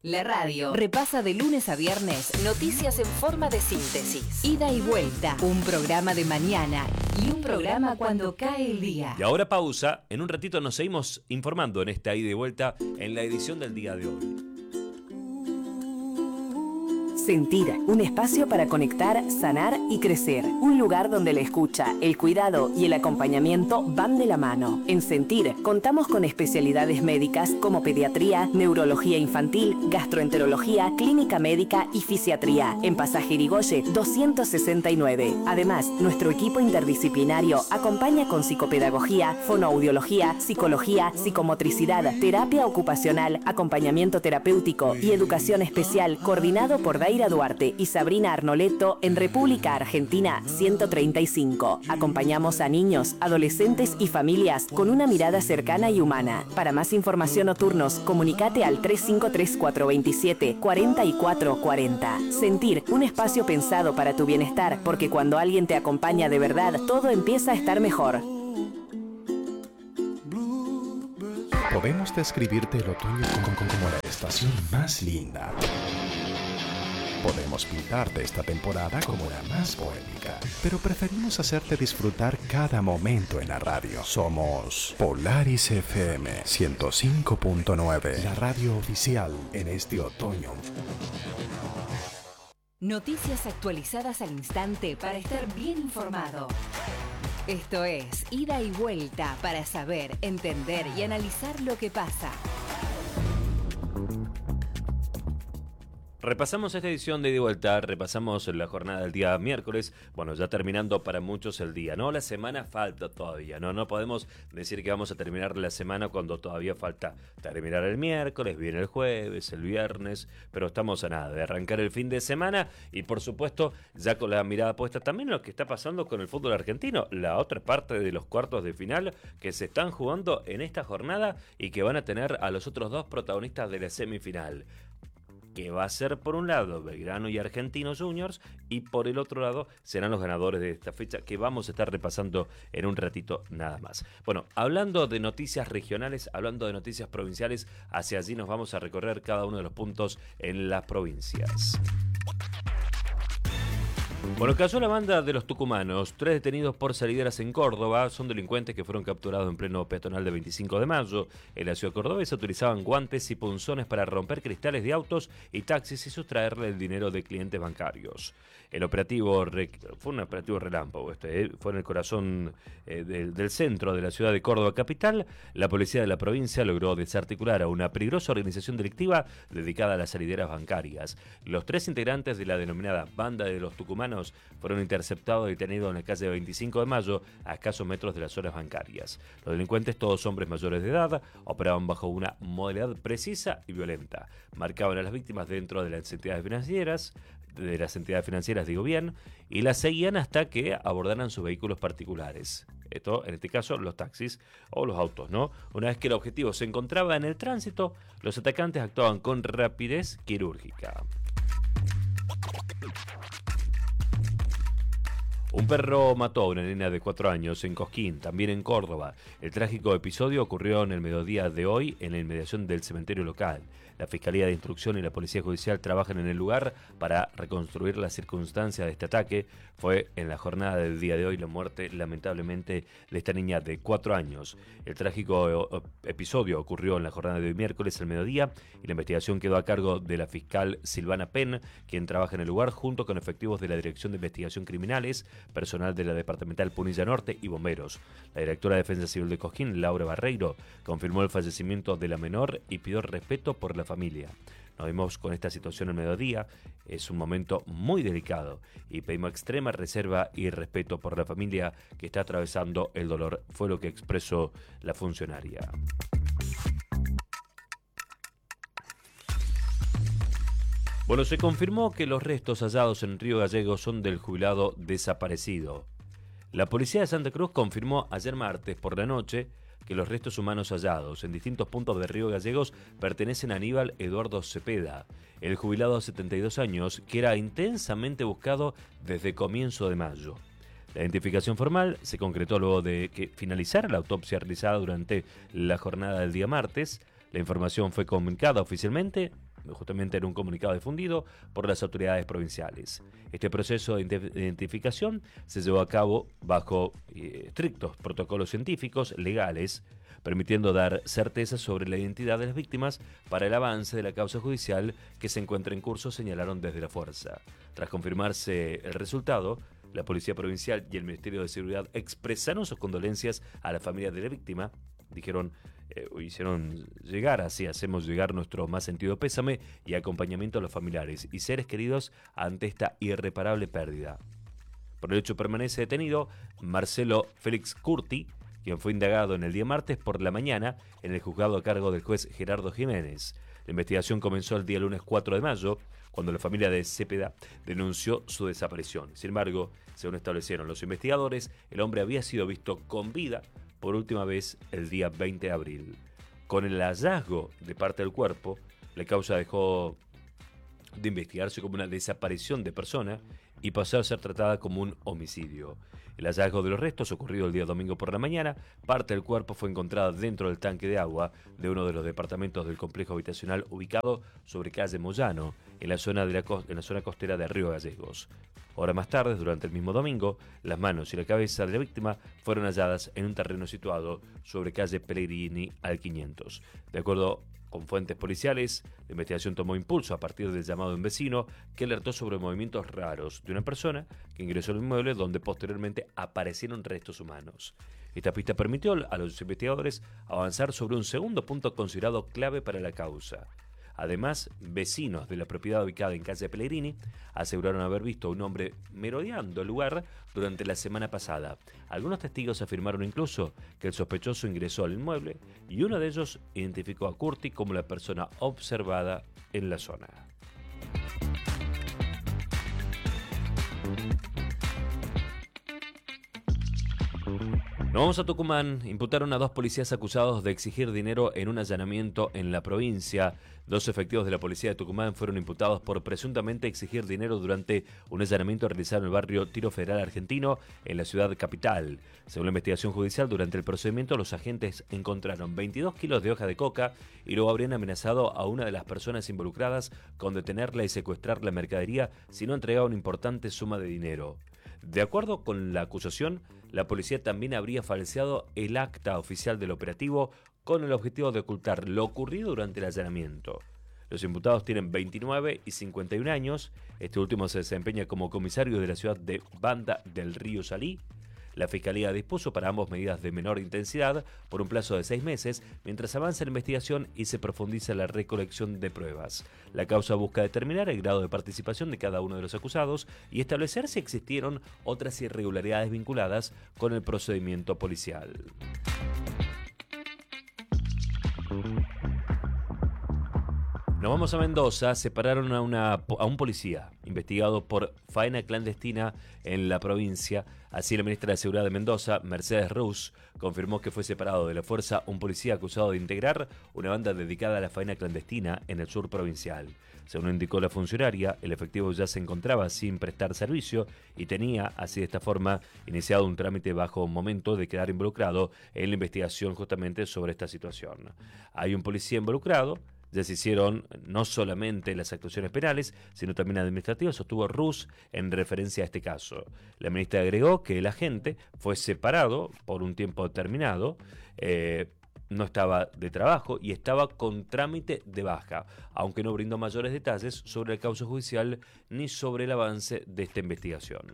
La radio repasa de lunes a viernes noticias en forma de síntesis. Ida y vuelta, un programa de mañana y un programa cuando cae el día. Y ahora pausa, en un ratito nos seguimos informando en esta ida y vuelta en la edición del día de hoy. Sentir, un espacio para conectar, sanar y crecer. Un lugar donde la escucha, el cuidado y el acompañamiento van de la mano. En Sentir, contamos con especialidades médicas como pediatría, neurología infantil, gastroenterología, clínica médica y fisiatría. En Pasaje Irigoyen 269. Además, nuestro equipo interdisciplinario acompaña con psicopedagogía, fonoaudiología, psicología, psicomotricidad, terapia ocupacional, acompañamiento terapéutico y educación especial coordinado por Daira Duarte y Sabrina Arnoletto en República Argentina 135. Acompañamos a niños, adolescentes y familias con una mirada cercana y humana. Para más información o turnos, comunicate al 353427-4440. Sentir, un espacio pensado para tu bienestar, porque cuando alguien te acompaña de verdad, todo empieza a estar mejor. Podemos describirte el otoño como la estación más linda. Podemos pintarte esta temporada como la más poética, pero preferimos hacerte disfrutar cada momento en la radio. Somos Polaris FM 105.9, la radio oficial en este otoño. Noticias actualizadas al instante para estar bien informado. Esto es Ida y Vuelta para saber, entender y analizar lo que pasa. Repasamos esta edición de Ida y Vuelta, repasamos la jornada del día miércoles, bueno, ya terminando para muchos el día, ¿no? La semana falta todavía, no podemos decir que vamos a terminar la semana cuando todavía falta terminar el miércoles, viene el jueves, el viernes, pero estamos a nada de arrancar el fin de semana y por supuesto ya con la mirada puesta también en lo que está pasando con el fútbol argentino, la otra parte de los cuartos de final que se están jugando en esta jornada y que van a tener a los otros dos protagonistas de la semifinal, que va a ser por un lado Belgrano y Argentinos Juniors y por el otro lado serán los ganadores de esta fecha que vamos a estar repasando en un ratito nada más. Bueno, hablando de noticias regionales, hablando de noticias provinciales, hacia allí nos vamos a recorrer cada uno de los puntos en las provincias. Bueno, cayó la banda de los tucumanos, 3 detenidos por salideras en Córdoba, son delincuentes que fueron capturados en pleno peatonal de 25 de mayo. En la ciudad cordobesa utilizaban guantes y punzones para romper cristales de autos y taxis y sustraerle el dinero de clientes bancarios. El operativo fue un operativo relámpago, fue en el corazón del centro de la ciudad de Córdoba capital. La policía de la provincia logró desarticular a una peligrosa organización delictiva dedicada a las salideras bancarias. Los 3 integrantes de la denominada banda de los tucumanos fueron interceptados y detenidos en la calle 25 de mayo, a escasos metros de las zonas bancarias. Los delincuentes, todos hombres mayores de edad, operaban bajo una modalidad precisa y violenta. Marcaban a las víctimas dentro de las entidades financieras, digo bien, y las seguían hasta que abordaran sus vehículos particulares. Esto, en este caso, los taxis o los autos, ¿no? Una vez que el objetivo se encontraba en el tránsito, los atacantes actuaban con rapidez quirúrgica. Un perro mató a una nena de 4 años en Cosquín, también en Córdoba. El trágico episodio ocurrió en el mediodía de hoy en la inmediación del cementerio local. La Fiscalía de Instrucción y la Policía Judicial trabajan en el lugar para reconstruir las circunstancias de este ataque. Fue en la jornada del día de hoy la muerte, lamentablemente, de esta niña de 4 años. El trágico episodio ocurrió en la jornada de hoy miércoles al mediodía y la investigación quedó a cargo de la fiscal Silvana Penn, quien trabaja en el lugar junto con efectivos de la Dirección de Investigación Criminales, personal de la Departamental Punilla Norte y bomberos. La directora de Defensa Civil de Cosquín, Laura Barreiro, confirmó el fallecimiento de la menor y pidió respeto por la familia. Nos vimos con esta situación el mediodía, es un momento muy delicado y pedimos extrema reserva y respeto por la familia que está atravesando el dolor, fue lo que expresó la funcionaria. Bueno, se confirmó que los restos hallados en Río Gallegos son del jubilado desaparecido. La policía de Santa Cruz confirmó ayer martes por la noche que los restos humanos hallados en distintos puntos de Río Gallegos pertenecen a Aníbal Eduardo Cepeda, el jubilado de 72 años que era intensamente buscado desde comienzo de mayo. La identificación formal se concretó luego de que finalizara la autopsia realizada durante la jornada del día martes. La información fue comunicada oficialmente justamente en un comunicado difundido por las autoridades provinciales. Este proceso de identificación se llevó a cabo bajo estrictos protocolos científicos, legales, permitiendo dar certeza sobre la identidad de las víctimas para el avance de la causa judicial que se encuentra en curso, señalaron desde la fuerza. Tras confirmarse el resultado, la Policía Provincial y el Ministerio de Seguridad expresaron sus condolencias a la familia de la víctima. Dijeron, hicieron llegar, así hacemos llegar nuestro más sentido pésame y acompañamiento a los familiares y seres queridos ante esta irreparable pérdida. Por el hecho permanece detenido Marcelo Félix Curti, quien fue indagado en el día martes por la mañana en el juzgado a cargo del juez Gerardo Jiménez. La investigación comenzó el día lunes 4 de mayo, cuando la familia de Cepeda denunció su desaparición. Sin embargo, según establecieron los investigadores, el hombre había sido visto con vida por última vez el día 20 de abril. Con el hallazgo de parte del cuerpo, la causa dejó de investigarse como una desaparición de persona y pasó a ser tratada como un homicidio. El hallazgo de los restos, ocurrido el día domingo por la mañana, parte del cuerpo fue encontrada dentro del tanque de agua de uno de los departamentos del complejo habitacional ubicado sobre calle Moyano, en la zona costera de Río Gallegos. Horas más tarde, durante el mismo domingo, las manos y la cabeza de la víctima fueron halladas en un terreno situado sobre calle Pellegrini al 500. De acuerdo con fuentes policiales, la investigación tomó impulso a partir del llamado de un vecino que alertó sobre movimientos raros de una persona que ingresó al inmueble donde posteriormente aparecieron restos humanos. Esta pista permitió a los investigadores avanzar sobre un segundo punto considerado clave para la causa. Además, vecinos de la propiedad ubicada en calle Pellegrini aseguraron haber visto a un hombre merodeando el lugar durante la semana pasada. Algunos testigos afirmaron incluso que el sospechoso ingresó al inmueble y uno de ellos identificó a Curti como la persona observada en la zona. Nos vamos a Tucumán. Imputaron a 2 policías acusados de exigir dinero en un allanamiento en la provincia. 2 efectivos de la policía de Tucumán fueron imputados por presuntamente exigir dinero durante un allanamiento realizado en el barrio Tiro Federal Argentino, en la ciudad capital. Según la investigación judicial, durante el procedimiento los agentes encontraron 22 kilos de hoja de coca y luego habrían amenazado a una de las personas involucradas con detenerla y secuestrar la mercadería si no entregaba una importante suma de dinero. De acuerdo con la acusación, la policía también habría falseado el acta oficial del operativo con el objetivo de ocultar lo ocurrido durante el allanamiento. Los imputados tienen 29 y 51 años. Este último se desempeña como comisario de la ciudad de Banda del Río Salí. La Fiscalía dispuso para ambos medidas de menor intensidad por un plazo de 6 meses, mientras avanza la investigación y se profundiza la recolección de pruebas. La causa busca determinar el grado de participación de cada uno de los acusados y establecer si existieron otras irregularidades vinculadas con el procedimiento policial. Nos vamos a Mendoza. Separaron a un policía investigado por faena clandestina en la provincia. Así, la ministra de Seguridad de Mendoza, Mercedes Rus, confirmó que fue separado de la fuerza un policía acusado de integrar una banda dedicada a la faena clandestina en el sur provincial. Según indicó la funcionaria, el efectivo ya se encontraba sin prestar servicio y tenía, así de esta forma, iniciado un trámite bajo momento de quedar involucrado en la investigación justamente sobre esta situación. Hay un policía involucrado. Ya se hicieron no solamente las actuaciones penales, sino también administrativas, sostuvo Rus en referencia a este caso. La ministra agregó que el agente fue separado por un tiempo determinado, no estaba de trabajo y estaba con trámite de baja, aunque no brindó mayores detalles sobre la causa judicial ni sobre el avance de esta investigación.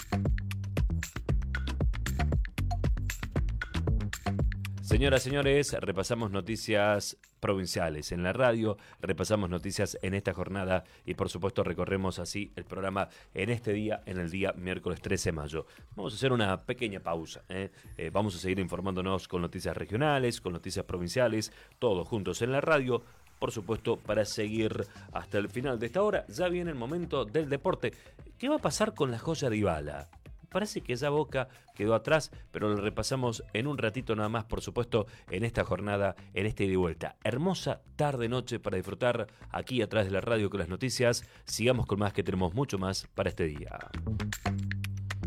Señoras, señores, repasamos noticias provinciales en la radio, repasamos noticias en esta jornada y por supuesto recorremos así el programa en este día, en el día miércoles 13 de mayo. Vamos a hacer una pequeña pausa, vamos a seguir informándonos con noticias regionales, con noticias provinciales, todos juntos en la radio, por supuesto, para seguir hasta el final de esta hora. Ya viene el momento del deporte. ¿Qué va a pasar con la joya de Dybala? Parece que ya Boca quedó atrás, pero lo repasamos en un ratito nada más, por supuesto, en esta jornada, en este ida y vuelta. Hermosa tarde-noche para disfrutar aquí atrás de la radio con las noticias. Sigamos con más, que tenemos mucho más para este día.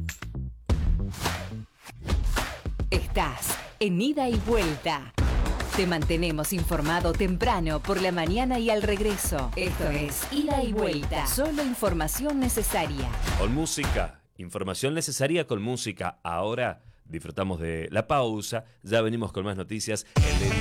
Estás en ida y vuelta. Te mantenemos informado temprano por la mañana y al regreso. Esto es Ida y Vuelta. Solo información necesaria. Con música. Información necesaria con música. Ahora disfrutamos de la pausa. Ya venimos con más noticias.